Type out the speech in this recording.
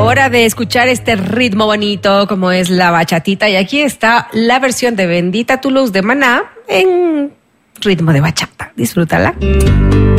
hora de escuchar este ritmo bonito como es la bachatita. Y aquí está la versión de Bendita tu luz de Maná en ritmo de bachata. Disfrútala.